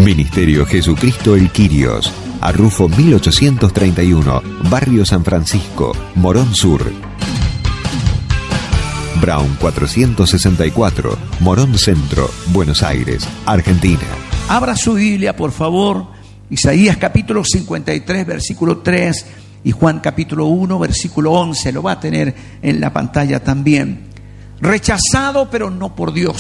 Ministerio Jesucristo El Quirios, Arrufo 1831, Barrio San Francisco, Morón Sur. Brown 464, Morón Centro, Buenos Aires, Argentina. Abra su Biblia, por favor. Isaías capítulo 53, versículo 3 y Juan capítulo 1, versículo 11. Lo va a tener en la pantalla también. Rechazado, pero no por Dios.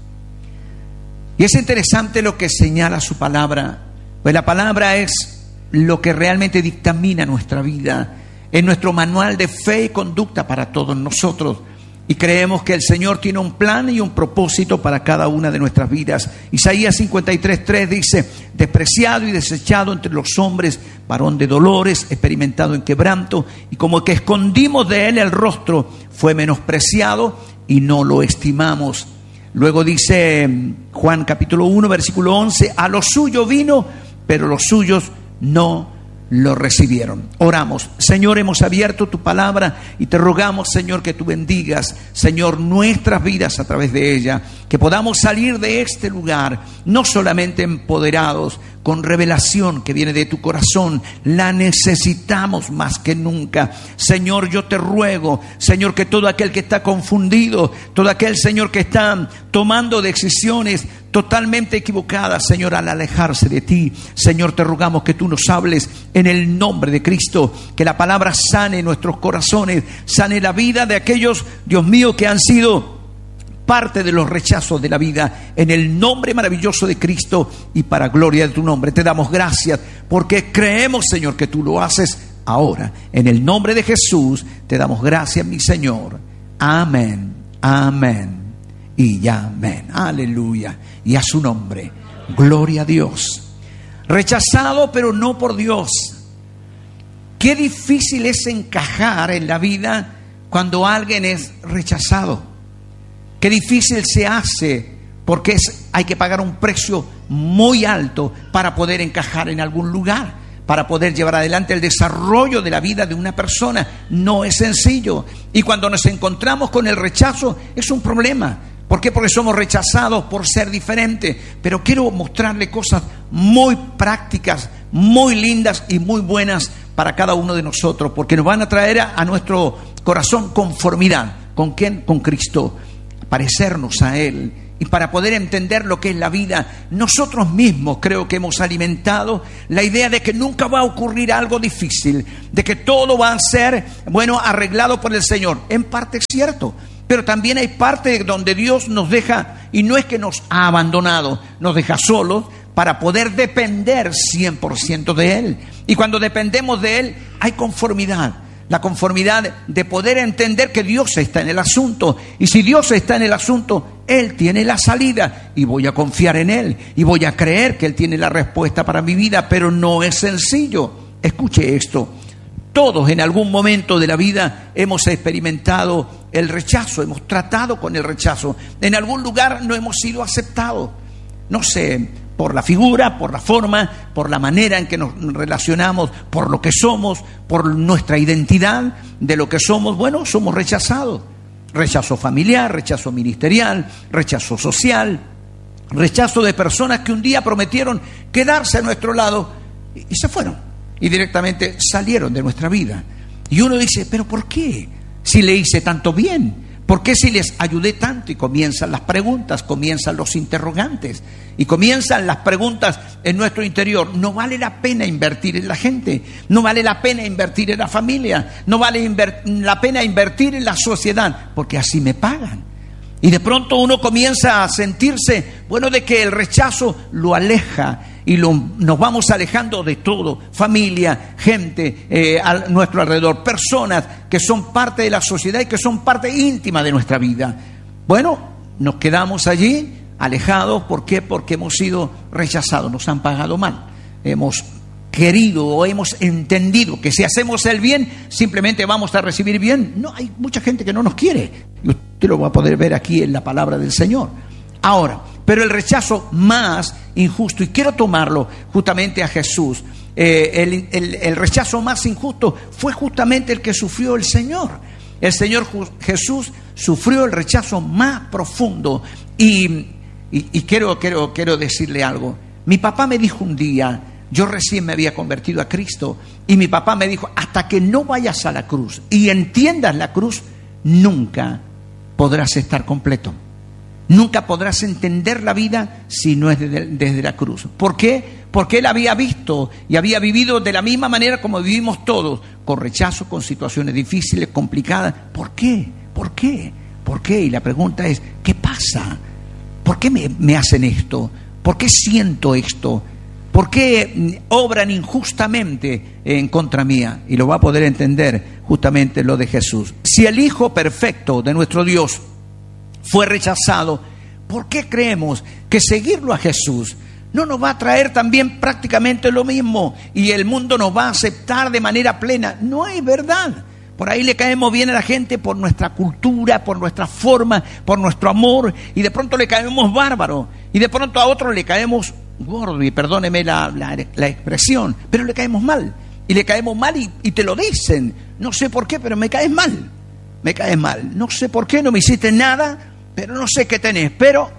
Y es interesante lo que señala su palabra. Pues la palabra es lo que realmente dictamina nuestra vida. Es nuestro manual de fe y conducta para todos nosotros. Y creemos que el Señor tiene un plan y un propósito para cada una de nuestras vidas. Isaías 53:3 dice: despreciado y desechado entre los hombres, varón de dolores, experimentado en quebranto, y como que escondimos de él el rostro, fue menospreciado y no lo estimamos. Luego dice Juan capítulo 1, versículo 11: a lo suyo vino, pero los suyos no lo recibieron. Oramos. Señor, hemos abierto tu palabra y te rogamos, Señor, que tú bendigas, Señor, nuestras vidas a través de ella, que podamos salir de este lugar no solamente empoderados, con revelación que viene de tu corazón. La necesitamos más que nunca. Señor, yo te ruego, Señor, que todo aquel que está confundido, todo aquel, Señor, que está tomando decisiones totalmente equivocadas, Señor, al alejarse de ti, Señor, te rogamos que tú nos hables en el nombre de Cristo, que la palabra sane nuestros corazones, sane la vida de aquellos, Dios mío, que han sido parte de los rechazos de la vida, en el nombre maravilloso de Cristo y para gloria de tu nombre. Te damos gracias porque creemos, Señor, que tú lo haces ahora. En el nombre de Jesús te damos gracias, mi Señor. Amén, amén y amén. Aleluya. Y a su nombre, gloria a Dios. Rechazado, pero no por Dios. Qué difícil es encajar en la vida cuando alguien es rechazado. Qué difícil se hace, porque hay que pagar un precio muy alto para poder encajar en algún lugar, para poder llevar adelante el desarrollo de la vida de una persona. No es sencillo. Y cuando nos encontramos con el rechazo, es un problema. ¿Por qué? Porque somos rechazados por ser diferentes. Pero quiero mostrarle cosas muy prácticas, muy lindas y muy buenas para cada uno de nosotros, porque nos van a traer a nuestro corazón conformidad. ¿Con quién? Con Cristo. Parecernos a Él. Y para poder entender lo que es la vida, nosotros mismos creo que hemos alimentado la idea de que nunca va a ocurrir algo difícil, de que todo va a ser, arreglado por el Señor. En parte es cierto, pero también hay parte donde Dios nos deja, y no es que nos ha abandonado, nos deja solos para poder depender 100% de Él. Y cuando dependemos de Él, hay conformidad. La conformidad de poder entender que Dios está en el asunto. Y si Dios está en el asunto, Él tiene la salida. Y voy a confiar en Él. Y voy a creer que Él tiene la respuesta para mi vida. Pero no es sencillo. Escuche esto. Todos en algún momento de la vida hemos experimentado el rechazo. Hemos tratado con el rechazo. En algún lugar no hemos sido aceptados. No sé, por la figura, por la forma, por la manera en que nos relacionamos, por lo que somos, por nuestra identidad de lo que somos. Somos rechazados. Rechazo familiar, rechazo ministerial, rechazo social, rechazo de personas que un día prometieron quedarse a nuestro lado y se fueron. Y directamente salieron de nuestra vida. Y uno dice, ¿pero por qué? Si le hice tanto bien. ¿Por qué si les ayudé tanto? Y comienzan las preguntas, comienzan los interrogantes y comienzan las preguntas en nuestro interior. No vale la pena invertir en la gente, no vale la pena invertir en la familia, no vale la pena invertir en la sociedad, porque así me pagan. Y de pronto uno comienza a sentirse, de que el rechazo lo aleja y nos vamos alejando de todo, familia, gente a nuestro alrededor, personas que son parte de la sociedad y que son parte íntima de nuestra vida. Nos quedamos allí alejados. ¿Por qué? Porque hemos sido rechazados, nos han pagado mal, hemos querido o hemos entendido que si hacemos el bien, simplemente vamos a recibir bien. No, hay mucha gente que no nos quiere. Y usted lo va a poder ver aquí en la palabra del Señor. Ahora, pero el rechazo más injusto, y quiero tomarlo justamente a Jesús, el rechazo más injusto fue justamente el que sufrió el Señor. El Señor Jesús sufrió el rechazo más profundo. Y quiero decirle algo. Mi papá me dijo un día, yo recién me había convertido a Cristo, y mi papá me dijo, hasta que no vayas a la cruz y entiendas la cruz, nunca podrás estar completo. Nunca podrás entender la vida si no es desde la cruz. ¿Por qué? Porque él había visto y había vivido de la misma manera como vivimos todos, con rechazo, con situaciones difíciles, complicadas. ¿Por qué? ¿Por qué? ¿Por qué? Y la pregunta es, ¿qué pasa? ¿Por qué me hacen esto? ¿Por qué siento esto? ¿Por qué obran injustamente en contra mía? Y lo va a poder entender justamente lo de Jesús. Si el Hijo perfecto de nuestro Dios fue rechazado, ¿por qué creemos que seguirlo a Jesús no nos va a traer también prácticamente lo mismo y el mundo nos va a aceptar de manera plena? No es verdad. Por ahí le caemos bien a la gente por nuestra cultura, por nuestra forma, por nuestro amor, y de pronto le caemos bárbaro, y de pronto a otro le caemos gordo, y perdóneme la expresión, pero le caemos mal, y le caemos mal y te lo dicen. No sé por qué, pero me caes mal. Me caes mal. No sé por qué, no me hiciste nada, pero no sé qué tenés, pero...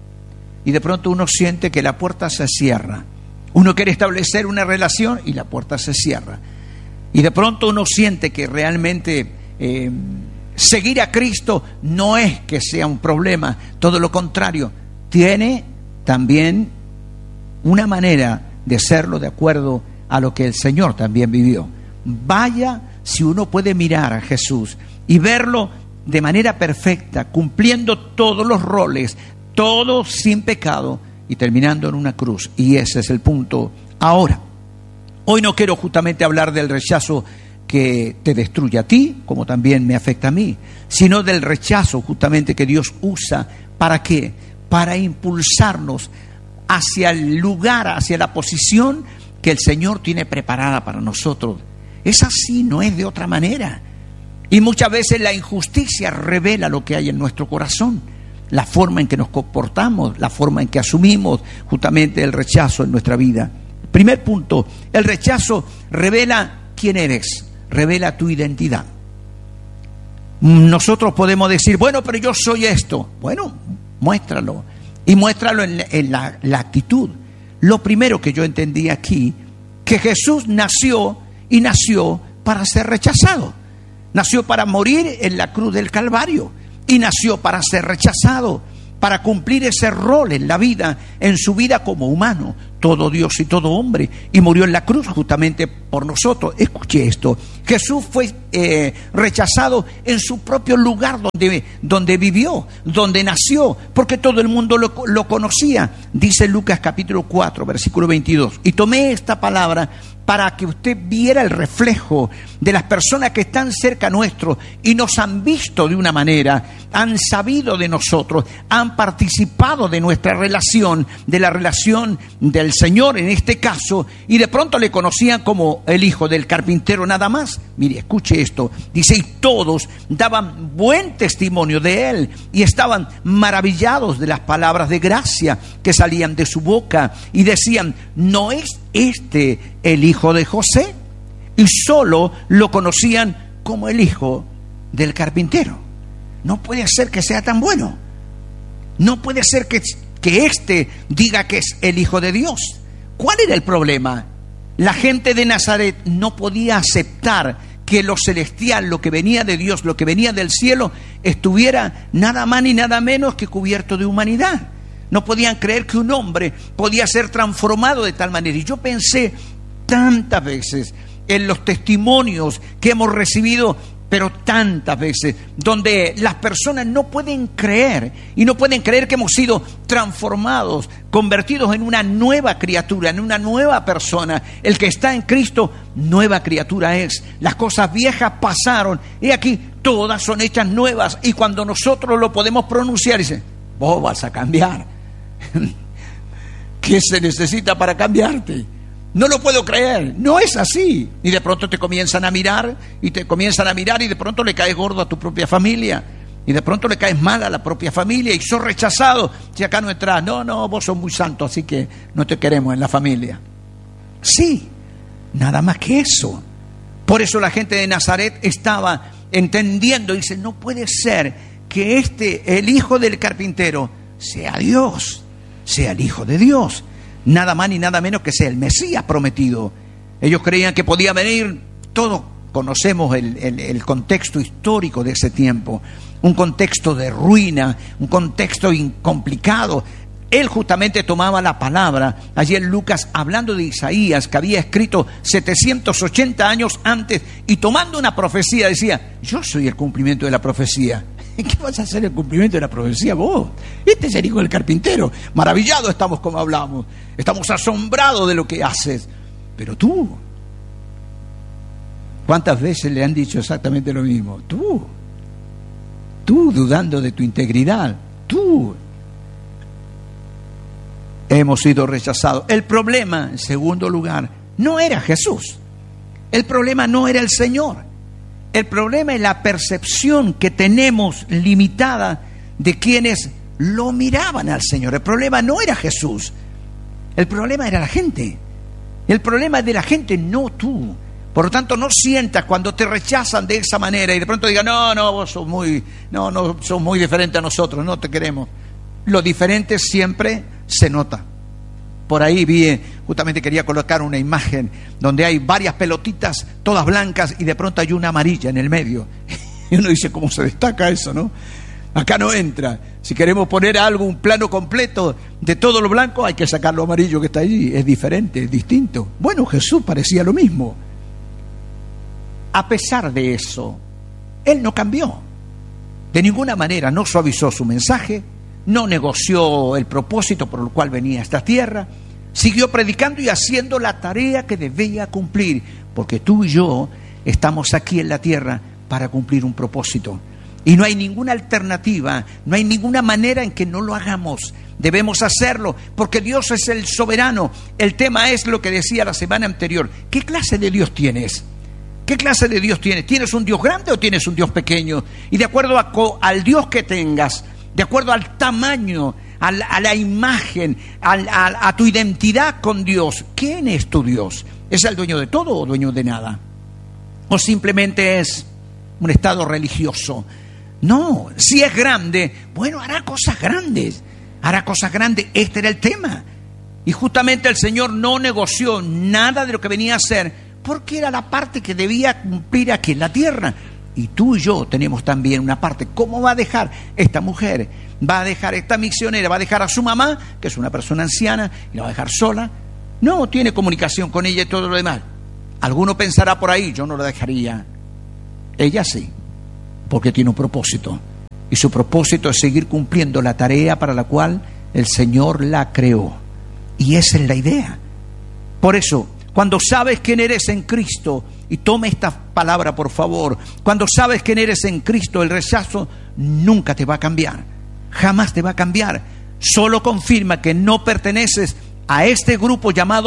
Y de pronto uno siente que la puerta se cierra. Uno quiere establecer una relación y la puerta se cierra. Y de pronto uno siente que realmente seguir a Cristo no es que sea un problema, todo lo contrario, tiene también una manera de serlo de acuerdo a lo que el Señor también vivió. Vaya si uno puede mirar a Jesús y verlo de manera perfecta, cumpliendo todos los roles, todo sin pecado y terminando en una cruz. Y ese es el punto. Ahora, hoy no quiero justamente hablar del rechazo que te destruye a ti, como también me afecta a mí, sino del rechazo justamente que Dios usa. ¿Para qué? Para impulsarnos hacia el lugar, hacia la posición que el Señor tiene preparada para nosotros. Es así, no es de otra manera. Y muchas veces la injusticia revela lo que hay en nuestro corazón, la forma en que nos comportamos, la forma en que asumimos justamente el rechazo en nuestra vida. Primer punto, el rechazo revela quién eres, revela tu identidad. Nosotros podemos decir, bueno, pero yo soy esto. Bueno, muéstralo. Y muéstralo en la actitud. Lo primero que yo entendí aquí, que Jesús nació para ser rechazado. Nació para morir en la cruz del Calvario. Y nació para ser rechazado, para cumplir ese rol en la vida, en su vida como humano, todo Dios y todo hombre, y murió en la cruz justamente por nosotros. Escuche esto, Jesús fue rechazado en su propio lugar donde vivió, donde nació, porque todo el mundo lo conocía. Dice Lucas capítulo 4, versículo 22, y tomé esta palabra para que usted viera el reflejo de las personas que están cerca nuestro y nos han visto de una manera, han sabido de nosotros, han participado de nuestra relación, de la relación del Señor en este caso, y de pronto le conocían como el hijo del carpintero nada más. Mire, escuche esto, dice, y todos daban buen testimonio de él y estaban maravillados de las palabras de gracia que salían de su boca y decían, ¿no es este el hijo de José? Y solo lo conocían como el hijo del carpintero. No puede ser que sea tan bueno. No puede ser que este diga que es el hijo de Dios. ¿Cuál era el problema? La gente de Nazaret no podía aceptar que lo celestial, lo que venía de Dios, lo que venía del cielo, estuviera nada más ni nada menos que cubierto de humanidad. No podían creer que un hombre podía ser transformado de tal manera. Y yo pensé tantas veces en los testimonios que hemos recibido, pero tantas veces, donde las personas no pueden creer, y no pueden creer que hemos sido transformados, convertidos en una nueva criatura, en una nueva persona. El que está en Cristo, nueva criatura es. Las cosas viejas pasaron, y aquí todas son hechas nuevas. Y cuando nosotros lo podemos pronunciar, dicen, vos vas a cambiar. ¿Qué se necesita para cambiarte? No lo puedo creer, no es así. Y de pronto te comienzan a mirar, y de pronto le caes gordo a tu propia familia, y de pronto le caes mal a la propia familia, y sos rechazado. Si acá no entras, no, vos sos muy santo, así que no te queremos en la familia. Sí, nada más que eso. Por eso la gente de Nazaret estaba entendiendo, dice, no puede ser que el hijo del carpintero, sea Dios, sea el hijo de Dios. nada más ni nada menos que sea el Mesías prometido. Ellos creían que podía venir, todos conocemos el contexto histórico de ese tiempo, un contexto de ruina, un contexto complicado. Él justamente tomaba la palabra, allí en Lucas, hablando de Isaías, que había escrito 780 años antes, y tomando una profecía decía: yo soy el cumplimiento de la profecía. ¿Qué vas a hacer el cumplimiento de la profecía vos? Este es el hijo del carpintero. Maravillados estamos como hablamos, estamos asombrados de lo que haces. Pero tú, ¿cuántas veces le han dicho exactamente lo mismo? Tú dudando de tu integridad, tú. Hemos sido rechazados. El problema, en segundo lugar, no era Jesús. El problema no era el Señor. El problema es la percepción que tenemos limitada de quienes lo miraban al Señor. El problema no era Jesús. El problema era la gente. El problema es de la gente, no tú. Por lo tanto, no sientas cuando te rechazan de esa manera y de pronto digan: vos sos muy diferente a nosotros, no te queremos. Lo diferente siempre se nota. Por ahí justamente quería colocar una imagen donde hay varias pelotitas, todas blancas, y de pronto hay una amarilla en el medio. Y uno dice: ¿cómo se destaca eso, no? Acá no entra. Si queremos poner algo, un plano completo de todo lo blanco, hay que sacar lo amarillo que está allí. Es diferente, es distinto. Bueno, Jesús parecía lo mismo. A pesar de eso, Él no cambió. De ninguna manera no suavizó su mensaje, no negoció el propósito por el cual venía a esta tierra, siguió predicando y haciendo la tarea que debía cumplir, porque tú y yo estamos aquí en la tierra para cumplir un propósito. Y no hay ninguna alternativa, no hay ninguna manera en que no lo hagamos. Debemos hacerlo, porque Dios es el soberano. El tema es lo que decía la semana anterior: ¿qué clase de Dios tienes? ¿Qué clase de Dios tienes? ¿Tienes un Dios grande o tienes un Dios pequeño? Y de acuerdo al Dios que tengas, de acuerdo al tamaño, a la imagen, a tu identidad con Dios, ¿quién es tu Dios? ¿Es el dueño de todo o dueño de nada? ¿O simplemente es un estado religioso? No, si es grande, bueno, hará cosas grandes. Este era el tema. Y justamente el Señor no negoció nada de lo que venía a hacer, porque era la parte que debía cumplir aquí en la tierra. Y tú y yo tenemos también una parte. ¿Cómo va a dejar esta mujer? ¿Va a dejar esta misionera? ¿Va a dejar a su mamá, que es una persona anciana, y la va a dejar sola? No, tiene comunicación con ella y todo lo demás. Alguno pensará por ahí: yo no la dejaría. Ella sí, porque tiene un propósito. Y su propósito es seguir cumpliendo la tarea para la cual el Señor la creó. Y esa es la idea. Por eso, cuando sabes quién eres en Cristo, y toma esta palabra por favor, cuando sabes quién eres en Cristo, el rechazo nunca te va a cambiar, jamás te va a cambiar. Solo confirma que no perteneces a este grupo llamado